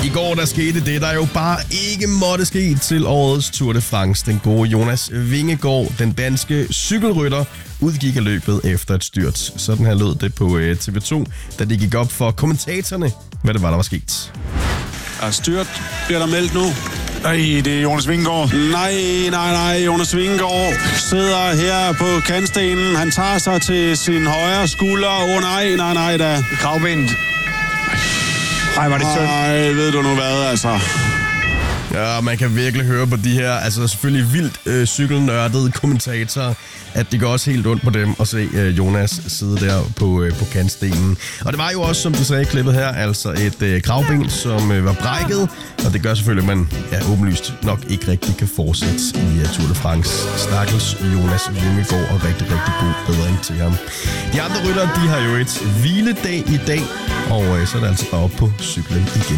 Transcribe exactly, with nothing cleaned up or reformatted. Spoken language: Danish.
I går der skete det, der jo bare ikke måtte ske til årets Tour de France. Den gode Jonas Vingegaard, den danske cykelrytter, udgik af løbet efter et styrt. Sådan her lød det på T V to, da det gik op for kommentatorerne, hvad det var, der var sket. Er styrt, bliver der meldt nu. Nej, det er Jonas Vingegaard. Nej, nej, nej. Jonas Vingegaard sidder her på kantstenen. Han tager sig til sin højre skulder. Åh oh, nej, nej, nej da. Kravbenet. Ej, var det synd. Nej, ved du nu hvad, altså. Ja, man kan virkelig høre på de her, altså selvfølgelig vildt øh, cykelnørdede kommentatorer, at det går også helt ondt på dem at se øh, Jonas sidde der på, øh, på kantstenen. Og det var jo også, som de sagde i klippet her, altså et øh, kravben, som øh, var brækket, og det gør selvfølgelig, at man ja, åbenlyst nok ikke rigtig kan fortsætte i uh, Tour de France. Stakkels Jonas Vingegaard, og rigtig, rigtig god bedring til ham. De andre ryttere, de har jo et hviledag i dag, og øh, så er det altså bare op på cyklen igen.